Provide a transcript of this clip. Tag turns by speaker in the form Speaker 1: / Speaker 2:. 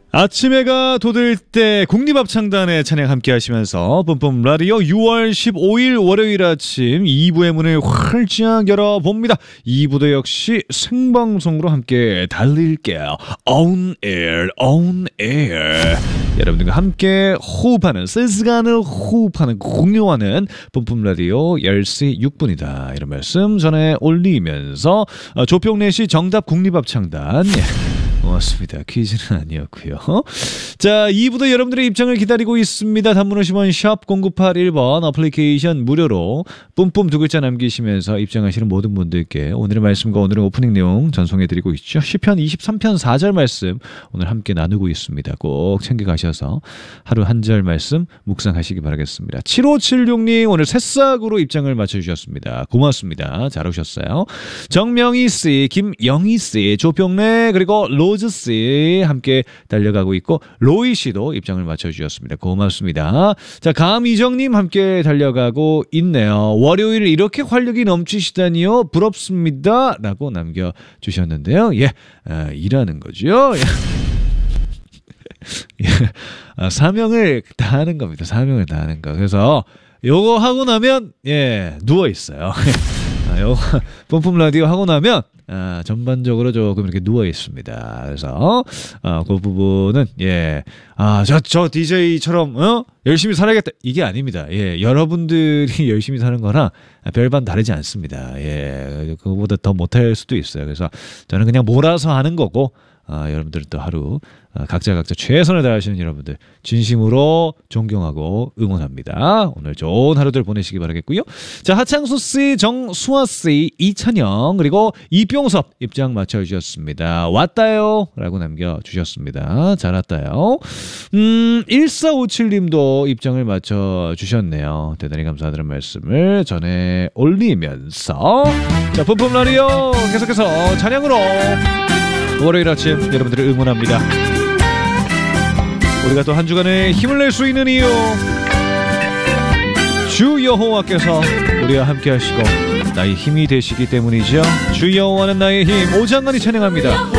Speaker 1: 아침 해가 돋을 때 국립합창단의 찬양 함께 하시면서 뿜뿜 라디오 6월 15일 월요일 아침 2부의 문을 활짝 열어봅니다. 2부도 역시 생방송으로 함께 달릴게요. On air, on air. 여러분들과 함께 호흡하는, 실시간을 호흡하는, 공유하는 뿜뿜 라디오 10시 6분이다. 이런 말씀 전해 올리면서 조평래시 정답 국립합창단. 고맙습니다. 퀴즈는 아니었고요. 자, 2부도 여러분들의 입장을 기다리고 있습니다. 단문 50원 샵 0981번 어플리케이션 무료로 뿜뿜 두 글자 남기시면서 입장하시는 모든 분들께 오늘의 말씀과 오늘의 오프닝 내용 전송해드리고 있죠. 시편 23편 4절 말씀 오늘 함께 나누고 있습니다. 꼭 챙겨가셔서 하루 한 절 말씀 묵상하시기 바라겠습니다. 7576님 오늘 새싹으로 입장을 맞춰주셨습니다. 고맙습니다. 잘 오셨어요. 정명희씨, 김영희씨, 조평래 그리고 로즈씨 함께 달려가고 있고 로이씨도 입장을 맞춰주셨습니다. 고맙습니다. 자, 감이정님 함께 달려가고 있네요. 월요일 이렇게 활력이 넘치시다니요. 부럽습니다. 라고 남겨주셨는데요. 예, 일하는 거죠. 예. 사명을 다하는 겁니다. 사명을 다하는 거. 그래서 요거 하고 나면 누워 있어요. 요거 뿜뿜 라디오 하고 나면 전반적으로 조금 이렇게 누워 있습니다. 그래서 그 부분은 저 DJ처럼 열심히 살아야겠다 이게 아닙니다. 여러분들이 열심히 사는 거랑 별반 다르지 않습니다. 그거보다 더 못할 수도 있어요. 그래서 저는 그냥 몰아서 하는 거고 여러분들은 또 하루 각자 최선을 다하시는 여러분들 진심으로 존경하고 응원합니다. 오늘 좋은 하루들 보내시기 바라겠고요. 자, 하창수씨, 정수아씨, 이찬영 그리고 이병섭 입장 맞춰주셨습니다. 왔다요 라고 남겨주셨습니다. 잘 왔다요. 1457님도 입장을 맞춰주셨네요. 대단히 감사하다는 말씀을 전해 올리면서 자, 뿜뿜 라디오 계속해서 찬양으로 월요일 아침 여러분들을 응원합니다. 우리가 또 한 주간에 힘을 낼 수 있는 이유 주 여호와께서 우리와 함께 하시고 나의 힘이 되시기 때문이죠. 주 여호와는 나의 힘 오장간이 찬양합니다.